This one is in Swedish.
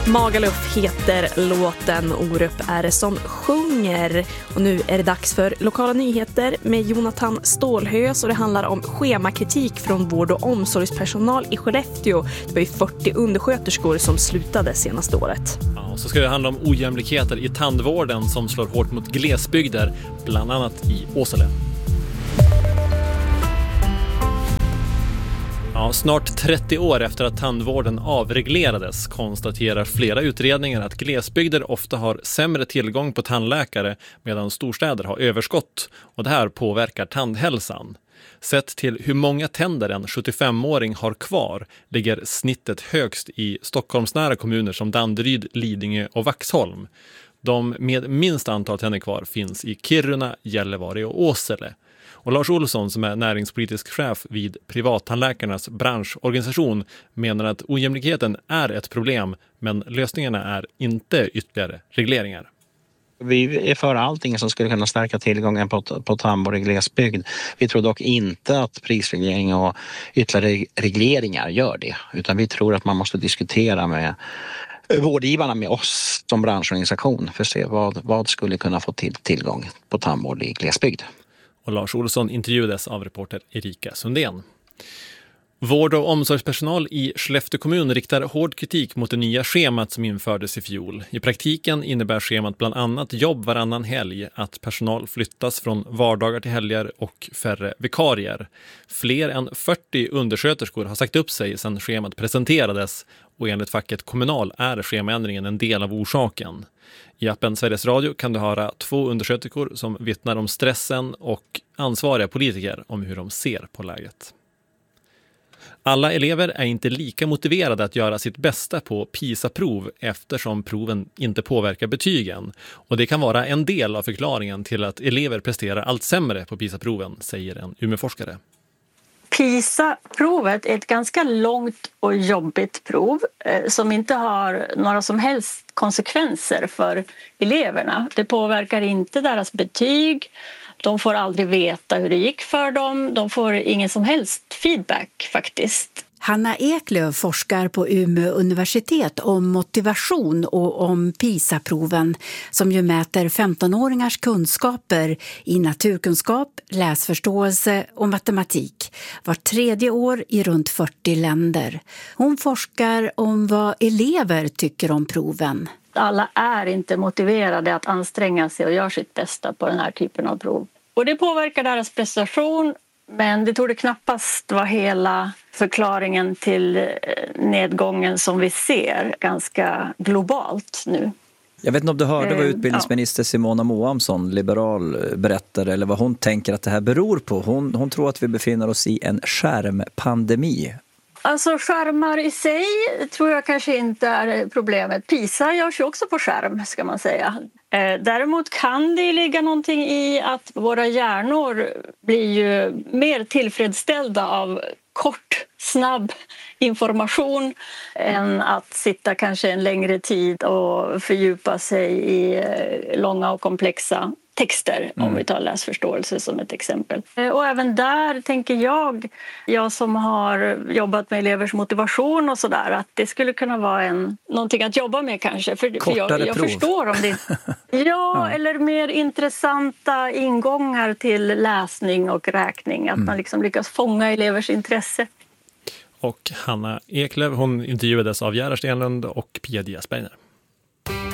Magaluf heter låten, Orup är det som sjunger. Och nu är det dags för lokala nyheter med Jonathan Stålhös, och det handlar om schemakritik från vård- och omsorgspersonal i Skellefteå. Det var ju 40 undersköterskor som slutade senaste året. Ja, så ska det handla om ojämlikheter i tandvården som slår hårt mot glesbygder, bland annat i Åsele. Ja, snart 30 år efter att tandvården avreglerades konstaterar flera utredningar att glesbygder ofta har sämre tillgång på tandläkare medan storstäder har överskott, och det här påverkar tandhälsan. Sett till hur många tänder en 75-åring har kvar ligger snittet högst i Stockholmsnära kommuner som Danderyd, Lidingö och Vaxholm. De med minst antal tänder kvar finns i Kiruna, Gällivare och Åsele. Och Lars Olsson, som är näringspolitisk chef vid privattandläkarnas branschorganisation, menar att ojämlikheten är ett problem, men lösningarna är inte ytterligare regleringar. Vi är för allting som skulle kunna stärka tillgången på tandvård i glesbygd. Vi tror dock inte att prisreglering och ytterligare regleringar gör det, utan vi tror att man måste diskutera med vårdgivarna, med oss som branschorganisation, för att se vad skulle kunna få tillgång på tandvård i glesbygd. Och Lars Olsson intervjuades av reporter Erika Sundén. Vård- och omsorgspersonal i Skellefteå kommun riktar hård kritik mot det nya schemat som infördes i fjol. I praktiken innebär schemat bland annat jobb varannan helg, att personal flyttas från vardagar till helger och färre vikarier. Fler än 40 undersköterskor har sagt upp sig sedan schemat presenterades, och enligt facket Kommunal är schemaändringen en del av orsaken. I appen Sveriges Radio kan du höra 2 undersköterskor som vittnar om stressen och ansvariga politiker om hur de ser på läget. Alla elever är inte lika motiverade att göra sitt bästa på PISA-prov eftersom proven inte påverkar betygen. Och det kan vara en del av förklaringen till att elever presterar allt sämre på PISA-proven, säger en Umeåforskare. PISA-provet är ett ganska långt och jobbigt prov som inte har några som helst konsekvenser för eleverna. Det påverkar inte deras betyg, de får aldrig veta hur det gick för dem, de får ingen som helst feedback faktiskt. Hanna Eklöf forskar på Umeå universitet om motivation och om PISA-proven som ju mäter 15-åringars kunskaper i naturkunskap, läsförståelse och matematik var 3:e år i runt 40 länder. Hon forskar om vad elever tycker om proven. Alla är inte motiverade att anstränga sig och göra sitt bästa på den här typen av prov. Och det påverkar deras prestation. Men det torde knappast vara hela förklaringen till nedgången som vi ser ganska globalt nu. Jag vet inte om du hörde vad utbildningsminister Simona Moamsson, liberal, berättade eller vad hon tänker att det här beror på. Hon tror att vi befinner oss i en skärmpandemi. Alltså skärmar i sig tror jag kanske inte är problemet. PISA görs ju också på skärm, ska man säga. Däremot kan det ligga någonting i att våra hjärnor blir ju mer tillfredsställda av kort, snabb information än att sitta kanske en längre tid och fördjupa sig i långa och komplexa texter, om vi tar läsförståelse som ett exempel. Och även där tänker jag som har jobbat med elevers motivation och sådär, att det skulle kunna vara någonting att jobba med kanske. För jag förstår om det ja, eller mer intressanta ingångar till läsning och räkning. Att man liksom lyckas fånga elevers intresse. Och Hanna Eklöf, hon intervjuades av Gerhard Stenlund och Pia Diaz-Bergner.